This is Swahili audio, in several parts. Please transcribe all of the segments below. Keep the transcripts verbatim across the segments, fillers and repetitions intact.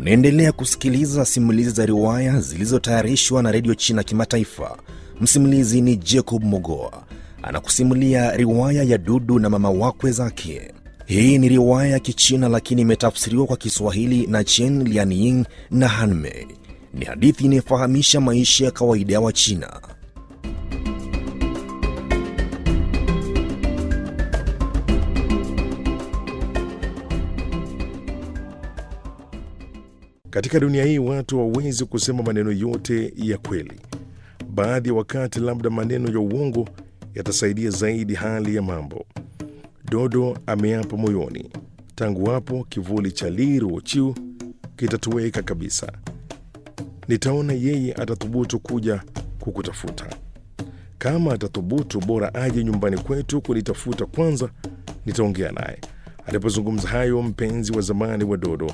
Unaendelea kusikiliza simulizi za riwaya zilizotayarishwa na Radio China Kimataifa. Msimulizi ni Jacob Mogoa. Anakusimulia riwaya ya Dudu na mama wakwe zake. Hii ni riwaya ya Kichina lakini imetafsiriwa kwa Kiswahili na Chen Lianying na Hanmei. Ni hadithi inayofahamisha maisha ya kawaida ya Wachina. Katika dunia hii watu hawawezi kusema maneno yote ya kweli. Baadhi ya wakati labda maneno ya uongo yatasaidia zaidi hali ya mambo. Dodo ameapa moyoni. Tangu hapo kivuli cha Li Ruoqiu kitatoweka kabisa. Nitaona yeye atathubutu kuja kukutafuta. Kama atathubutu bora aje nyumbani kwetu kunitafuta kwanza, nitaongea naye. Alipozungumza hayo mpenzi wa zamani wa Dodo,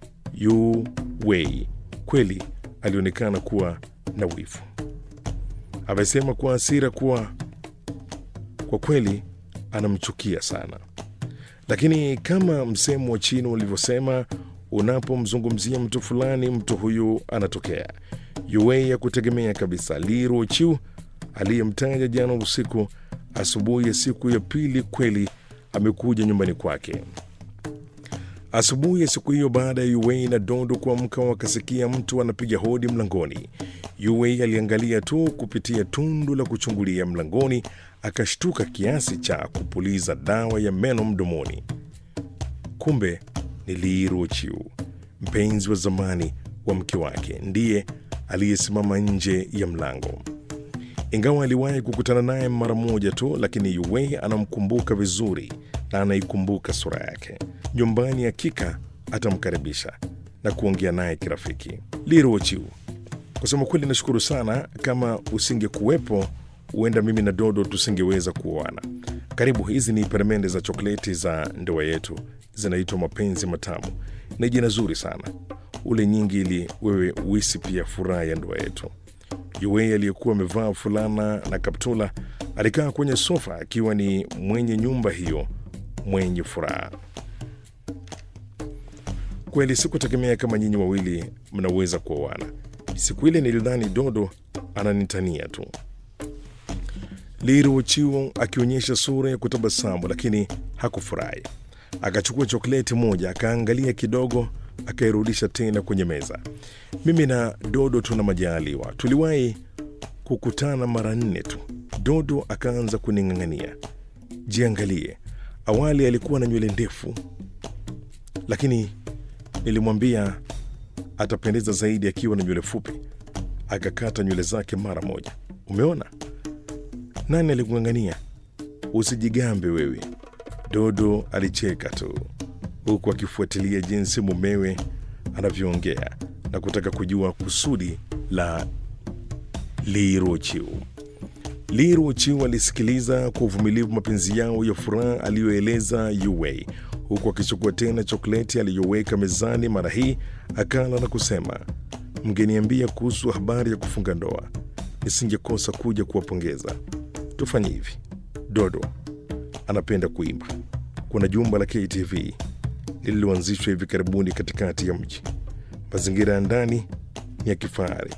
Yu Wei, kweli alionekana kuwa na wivu. Amesema kwa hasira kuwa kwa kweli anamchukia sana. Lakini kama msemo wa China ulivyosema, unapomzungumzia mtu fulani mtu huyu anatokea. Yu Wei ya kutegemea kabisa. Li Ruoqiu aliyemtaja jana usiku, asubuhi ya siku ya pili kweli amekuja nyumbani kwake. Asubuhi ya siku hiyo baada ya Yu Wei na Dodo kuamka wakasikia mtu anapiga hodi mlangoni. Yu Wei aliangalia tu kupitia tundu la kuchungulia mlangoni, akashtuka kiasi cha kupuliza dawa ya meno mdomoni. Kumbe ni Li Ruoqiu, mpenzi wa zamani wa mke wake, ndiye aliyesimama nje ya mlango. Ingawa aliwahi kukutana naye mara moja tu, lakini Yu Wei anamkumbuka vizuri na anaikumbuka sura yake. Nyumbani hakika atamkaribisha na kuongea naye kirafiki. Li Ruoqiu, kusema kweli nashukuru sana. Kama usingekuwepo huenda mimi na Dodo tusingeweza kuoana. Karibu, hizi ni peremende za chokoleti za ndoa yetu. Zinaitwa mapenzi matamu. Na jina zuri sana. Ule nyingi ili wewe uisi pia furaha ya ndoa yetu. Yu Wei aliyekuwa amevaa fulana na kaptula alikaa kwenye sofa akiwa ni mwenye nyumba hiyo mwenye furaha. Kweli sikutegemea kama nyinyi wawili mnaweza kuoana. Siku ile nilidhani Dodo ananitania tu. Li Ruoqiu akionyesha sura ya kutabasamu lakini hakufurahi. Akachukua chokoleti moja, akaangalia kidogo, akairudisha tena kwenye meza. Mimi na Dodo tuna majaliwa. Tuliwahi kukutana mara nne tu. Dodo akaanza kuning'ang'ania. Jiangalie. Awali alikuwa na nywele ndefu, lakini nilimwambia atapendeza zaidi akiwa na nywele fupi. Akakata nywele zake mara moja. Umeona? Nani alikung'ang'ania? Usijigambe wewe. Dodo alicheka tu, huku akifuatilia jinsi mumewe anavyoongea na kutaka kujua kusudi la Li Ruoqiu. Li Ruoqiu alisikiliza kwa uvumilivu mapenzi yao ya furaha aliyoeleza Yu Wei, huku akichukua tena chokoleti aliyoweka mezani. Mara hii akala na kusema, mngeniambia kuhusu habari ya kufunga ndoa, nisingekosa kuja kuwapongeza. Tufanye hivi. Dodo anapenda kuimba. Kuna jumba la K T V lililoanzishwa hivi karibuni katikati ya mji. Mazingira ya ndani ni ya kifahari.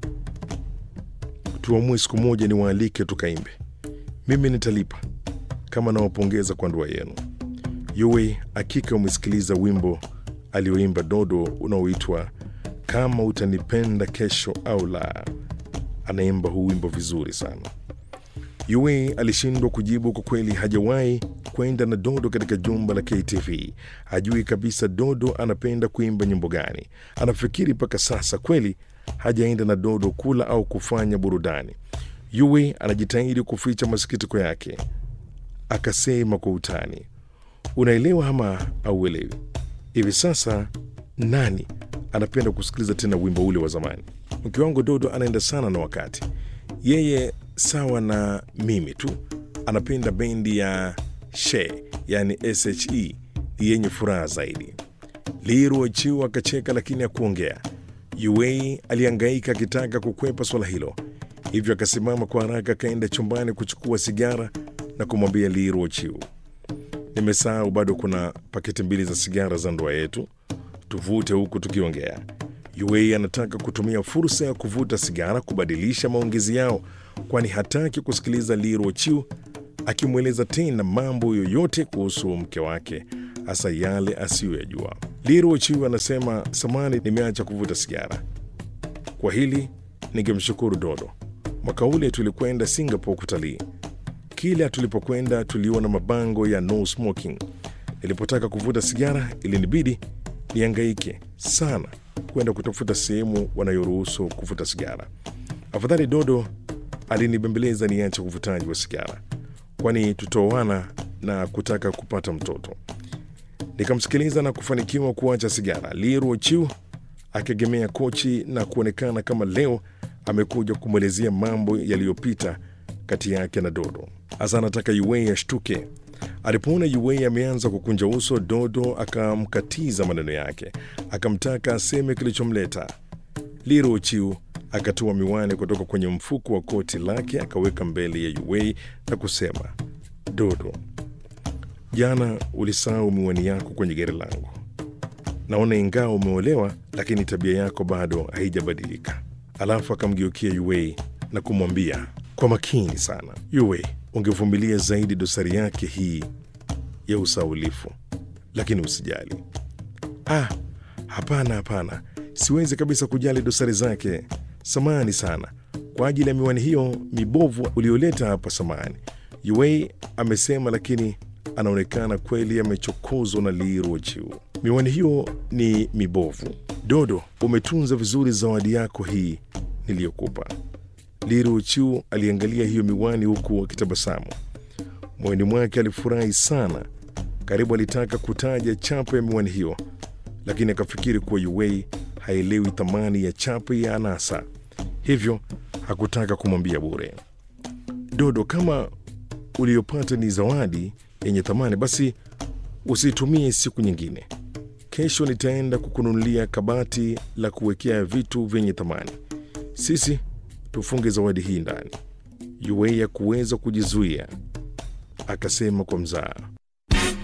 Tuamue siku moja niwaalike tukaimbe. Mimi nitalipa kama nawapongeza kwa ndoa yenu. Yu Wei hakika umesikiliza wimbo alioimba Dodo unaoitwa Kama Utanipenda Kesho au La. Anaimba huu wimbo vizuri sana. Yu Wei alishindwa kujibu. Kwa kweli hajawahi kwenda na Dodo katika jumba la K T V. Hajui kabisa Dodo anapenda kuimba nyimbo gani. Anafikiri mpaka sasa kweli hajaenda na Dodo kula au kufanya burudani. Yu Wei anajitahidi kuficha masikitiko yake. Akasema kwa utani, unaelewa ama auelewi? Hivi sasa nani anapenda kusikiliza tena wimbo ule wa zamani? Mke wangu Dodo anaenda sana na wakati. Yeye sawa na mimi tu, anapenda bendi ya She, yani S H E, yenye furaha zaidi. Li Ruoqiu akacheka lakini hakuongea. Yu Wei alihangaika akitaka kukwepa swala hilo. Hivyo akasimama kwa haraka, akaenda chumbani kuchukua sigara na kumwambia Li Ruoqiu, nimesahau bado kuna paketi mbili za sigara za ndoa yetu. tuvute huku tukiongea. Yue anataka kutumia fursa ya kuvuta sigara kubadilisha maongezi yao, kwani hataki kusikiliza Li Ruoqiu akimweleza tena mambo yoyote kuhusu mke wake, hasa yale asiyoyajua. Li Ruoqiu anasema, samani, nimeacha kuvuta sigara. Kwa hili ningemshukuru Dodo. Mwaka ule tulikwenda Singapore kutalii. Kila tulipokwenda tuliona mabango ya no smoking. Nilipotaka kuvuta sigara ilinibidi nihangaike sana kwenda kutafuta sehemu wanayoruhusu kuvuta sigara. Afadhali Dodo alinibembeleza niache uvutaji wa sigara, kwani tutoana na kutaka kupata mtoto. Nikamsikiliza na kufanikiwa kuacha sigara. Li Ruoqiu akiegemea kochi na kuonekana kama leo amekuja kumwelezea mambo yaliyopita kati yake na Dodo. Hasa anataka Yue ashtuke. Alipoona Yue ameanza kukunja uso, Dodo akamkatiza maneno yake, akamtaka aseme kilichomleta. Li Ruoqiu akatoa miwani kutoka kwenye mfuko wa koti lake, akaweka mbele ya Yue na kusema, Dodo, jana ulisahau miwani yako kwenye gari langu. Naona ingawa umeolewa, lakini tabia yako bado haijabadilika. Alafu akamgeukia Yue na kumwambia kwa makini sana, Yue, ungevumilia zaidi dosari yake hii ya usaulifu, lakini usijali. Ah, hapana hapana, siwezi kabisa kujali dosari zake. Samahani sana kwa ajili ya miwani hiyo mibovu ulioleta hapa, samahani, Yue amesema, lakini anaonekana kweli amechokozwa na Li Ruoqiu. Miwani hiyo ni mibovu. Dodo, umetunza vizuri zawadi yako hii niliyokupa. Li Ruoqiu aliangalia hiyo miwani huku akitabasamu. Moyoni mwake alifurahi sana. Karibu alitaka kutaja chapa ya miwani hiyo, lakini akafikiri kuwa Yue haelewi thamani ya chapa ya anasa, hivyo hakutaka kumwambia bure. Dodo, kama uliyopata ni zawadi yenye thamani, basi usitumie siku nyingine. Kesho nitaenda kukununulia kabati la kuwekea vitu vyenye thamani. Sisi tufunge zawadi hii ndani. Yue ya kuweza kujizuia akasema kwa mzaa,